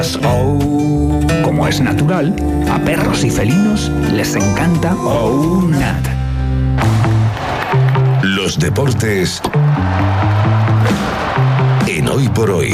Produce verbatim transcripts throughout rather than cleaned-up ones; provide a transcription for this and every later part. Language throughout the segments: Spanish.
Oh, como es natural, a perros y felinos les encanta Oh Nat. Los deportes en Hoy por Hoy.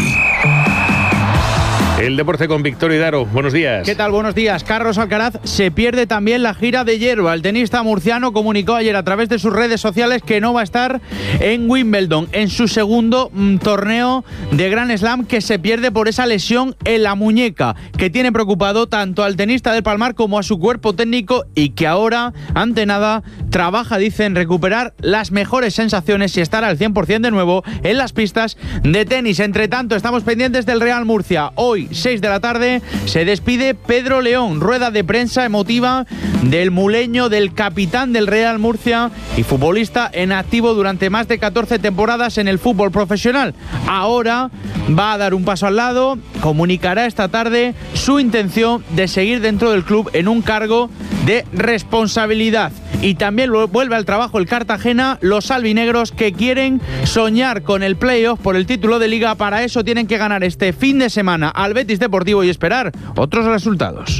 El deporte con Victorio Hidaro. Buenos días. ¿Qué tal? Buenos días. Carlos Alcaraz se pierde también la gira de hierba. El tenista murciano comunicó ayer a través de sus redes sociales que no va a estar en Wimbledon, en su segundo mm, torneo de Grand Slam, que se pierde por esa lesión en la muñeca, que tiene preocupado tanto al tenista del Palmar como a su cuerpo técnico, y que ahora, ante nada, trabaja, dice, en recuperar las mejores sensaciones y estar al cien por ciento de nuevo en las pistas de tenis. Entre tanto, estamos pendientes del Real Murcia. Hoy, seis de la tarde, se despide Pedro León, rueda de prensa emotiva del muleño, del capitán del Real Murcia y futbolista en activo durante más de catorce temporadas en el fútbol profesional. Ahora va a dar un paso al lado, comunicará esta tarde su intención de seguir dentro del club en un cargo de responsabilidad. Y también vuelve al trabajo el Cartagena, los albinegros, que quieren soñar con el playoff por el título de Liga. Para eso tienen que ganar este fin de semana al Betis Deportivo y esperar otros resultados.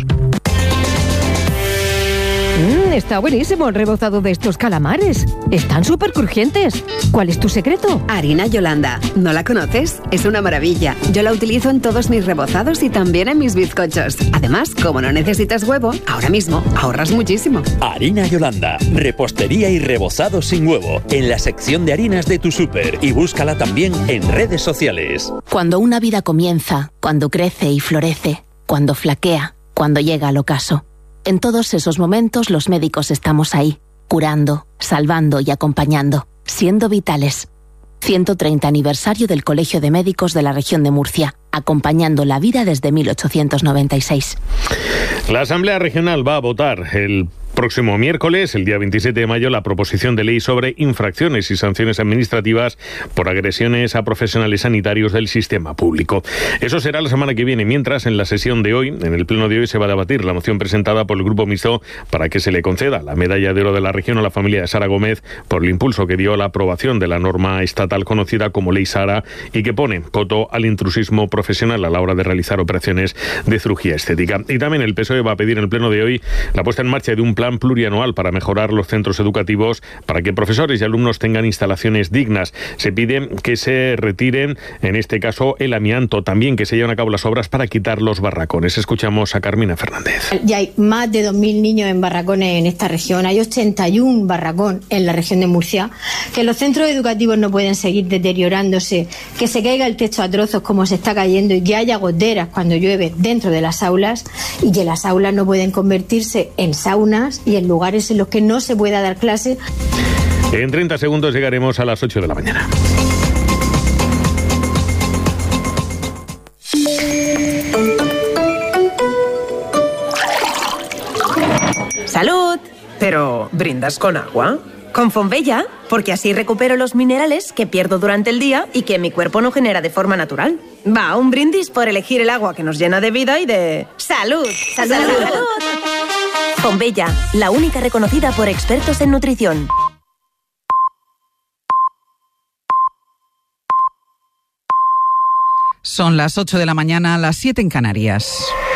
Mm, está buenísimo el rebozado de estos calamares. Están súper crujientes. ¿Cuál es tu secreto? Harina Yolanda. ¿No la conoces? Es una maravilla. Yo la utilizo en todos mis rebozados y también en mis bizcochos. Además, como no necesitas huevo, ahora mismo ahorras muchísimo. Harina Yolanda. Repostería y rebozado sin huevo. En la sección de harinas de tu súper. Y búscala también en redes sociales. Cuando una vida comienza, cuando crece y florece, cuando flaquea, cuando llega al ocaso. En todos esos momentos los médicos estamos ahí, curando, salvando y acompañando, siendo vitales. ciento treinta aniversario del Colegio de Médicos de la Región de Murcia, acompañando la vida desde mil ochocientos noventa y seis. La Asamblea Regional va a votar el próximo miércoles, el día veintisiete de mayo, la proposición de ley sobre infracciones y sanciones administrativas por agresiones a profesionales sanitarios del sistema público. Eso será la semana que viene, mientras en la sesión de hoy, en el pleno de hoy, se va a debatir la moción presentada por el Grupo Mixto para que se le conceda la medalla de oro de la región a la familia de Sara Gómez por el impulso que dio a la aprobación de la norma estatal conocida como Ley Sara y que pone coto al intrusismo profesional a la hora de realizar operaciones de cirugía estética. Y también el P S O E va a pedir en el pleno de hoy la puesta en marcha de un plan plurianual para mejorar los centros educativos para que profesores y alumnos tengan instalaciones dignas. Se pide que se retiren, en este caso, el amianto, también que se lleven a cabo las obras para quitar los barracones. Escuchamos a Carmina Fernández. Ya hay más de dos mil niños en barracones en esta región, hay ochenta y uno barracones en la región de Murcia, que los centros educativos no pueden seguir deteriorándose, que se caiga el techo a trozos como se está cayendo y que haya goteras cuando llueve dentro de las aulas, y que las aulas no pueden convertirse en saunas y en lugares en los que no se pueda dar clase. En treinta segundos llegaremos a las ocho de la mañana. ¡Salud! Pero, ¿brindas con agua? Con Fonbella, porque así recupero los minerales que pierdo durante el día y que mi cuerpo no genera de forma natural. Va, un brindis por elegir el agua que nos llena de vida y de... ¡Salud! ¡Salud! ¡Salud! ¡Salud! Fonbella, la única reconocida por expertos en nutrición. Son las ocho de la mañana, las siete en Canarias.